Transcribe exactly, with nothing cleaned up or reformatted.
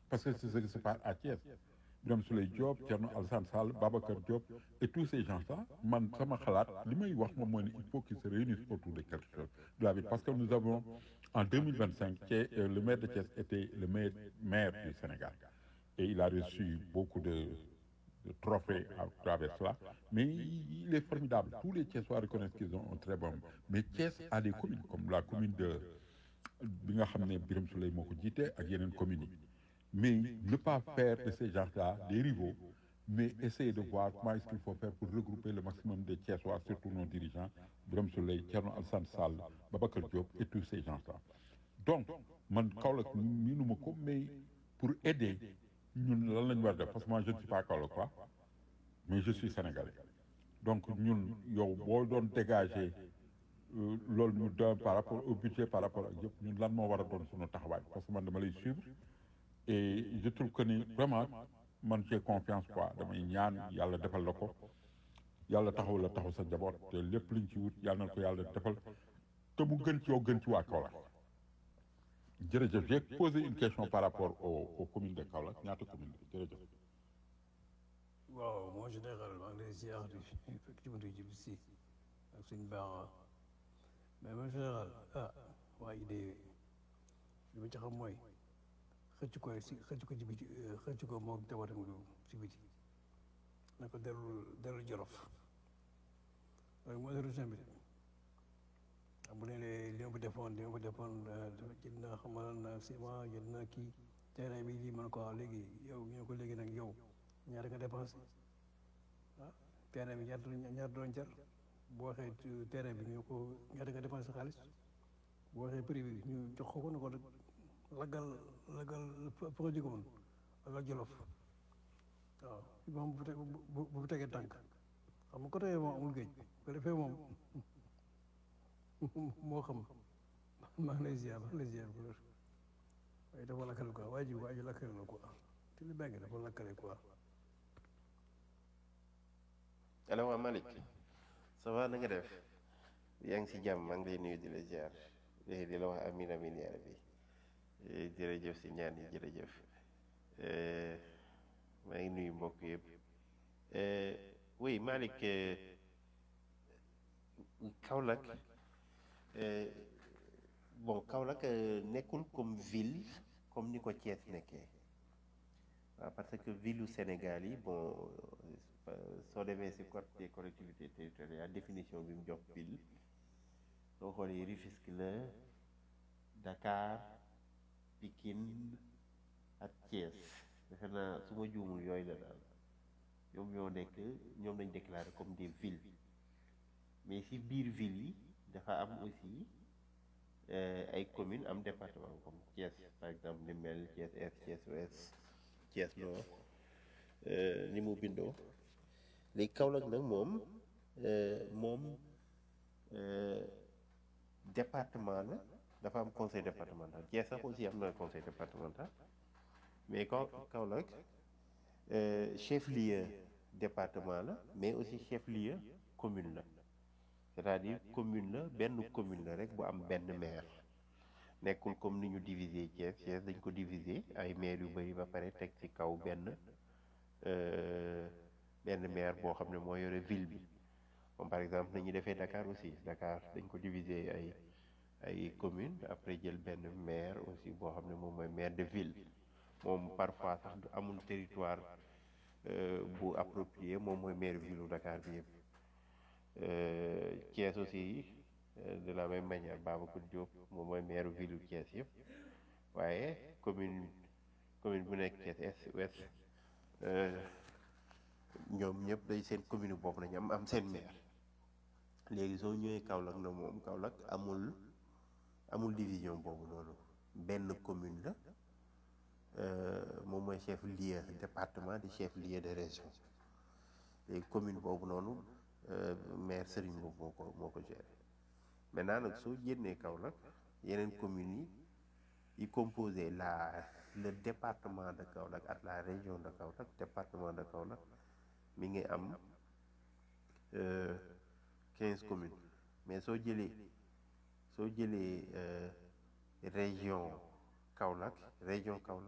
parce que c'est ce qui se passe à Thiès. Birame Souleye Diop, Thierno Alassane Sall, Babacar Diop et tous ces gens-là, man sama xalaat li may wax moom mooy ne il faut qu'ils se réunissent autour de quelque chose de la ville parce que nous avons en deux mille vingt-cinq Thiès, euh, le maire de Thiès était le meilleur maire du Sénégal et il a reçu beaucoup de, de trophées à travers cela mais il est formidable tous les Thiessois reconnaissent qu'ils ont un très bon mais Thiès a des communes comme la commune de bi nga xam ne Birame Souleye moo ko jiite ak yeneen communes yi mais ne pas faire de ces gens-là des rivaux, mais essayer de voir comment est-ce qu'il faut faire pour regrouper le maximum de Thiessois, surtout nos dirigeants, Birame Souleye, Thierno Alassane Sall, Babacar Diop et tous ces gens-là. Donc, man Kaolack miinuma ko mais pour aider ñun lan la ñu war a def parce que moi je ne suis pas Kaolackois mais je suis sénégalais. Donc ñun yow boo doon dégager euh, loolu ñu doon par rapport au budget par rapport ak yëpp ñun lan moo war a doon sunu taxawaay parce que man dama lay suivre. Et je trouve que ni vraiment man j'ai confiance quoi damay ñaan yàlla defal la ko yàlla taxaw la taxaw sa njaboot te lépp luñ ci wut yàlla na ko yàlla defal te mu gën ci yow gën ci waa Kaolack jërëjëf j'ai posé une question par rapport aux aux communes de Kaolack ñaata commune la jërëjëf. waaw moo général maa ngi lay ziar di fekk ci mëntu jib si ak suñ baax mais mon général ah waa idée li ma ci xam mooy xëcc ko si xëcc ko ci biti xëcc ko moom tawatam du si biti na ko dellu dellu Jolof loolu mooy solution bi de bu ne lee li ma ko defoon li ma ko defoon dafa jënd naa xamal na ciment jënd naa kii terrain bi lii mën ko waaw léegi yow ñu ne ko léegi nag yow ñaata nga dépensé ah terrain bi ñaata ñaata doon jar boo waxee terrain bi ñu ko ñaata nga dépensé xaalis boo waxee prix bi ñu jox ko ko ne ko laggal laggal fa nga jóge woon laggal Jolof waaw moom bu bu bu tegee tànk xam nga côté moom amul géej bu ko defee moom moo xam maa ngi lay ziar maa ngi lay ziar waaye dafa lakkale quoi waa ji waa ji lakkale la quoi te li bàyyi dafa lakkale quoi. allo waa Malick ça va na nga def yaa ngi si jàmm maa ngi lay nuyu di la ziar di la wax amin amin yaa rabbi jërëjëf si ñaan yi jërëjëf maa ngi nuyu mbokk yëpp oui Malick Kaolack bon Kaolack nekkul comme ville comme ni ko Thiès nekkee waaw parce que ville u Sénégal yi bon soo demee si code des collectivités territoriales définition bi mu jox ville soo xoolee Rufisque la Dakar Pikine ak Thiès defe naa su ma juumul yooyu la daal ñoom ñoo nekk ñoom lañ déclaré comme des villes mais si biir ville yi dafa am aussi ay communes am département comme Thiès par exemple ni mel Thiès Est Thiès Ouest Thiès Nord ni mu bindoo léegi Kaolack nag moom moom département la dafa am conseil départemental Thiès sax aussi am na conseil départemental mais Kaw Kaolack chef-lieu département la mais aussi chef-lieu commune la c'est-à-dire commune la benn commune la rek bu am benn maire nekkul comme ni ñu diviser Thiès Thiès dañ ko diviser ay maires yu bëri ba pare teg ci kaw benn benn maire boo xam ne moo yore ville bi comme par exemple nañu defee Dakar aussi Dakar dañ ko diviser ay ay communes après jël benn maire aussi boo xam ne moom mooy maire de ville moom parfois sax du amul territoire bu approprié moom mooy maire ville u Dakar bi yëpp Thiès aussi de la même manière Babacar Diop moom mooy maire ville u Thiès yëpp waaye commune commune bu nekk Thiès est ouest ñoom ñëpp day seen commune boobu nañu am am seen maire léegi soo ñëwee Kaolack na moom Kaolack amul amul division boobu noonu benn commune la moom mooy chef lieu département di chef lieu de région léegi commune boobu noonu maire Serigne boobu moo ko moo ko géré maintenant nag soo génnee Kaolack yeneen communes yi yi composé la le département de Kaolack ak la région de Kaolack département de Kaolack mi ngi am quinze communes mais soo jëlee soo jëlee région Kaolack région Kaolack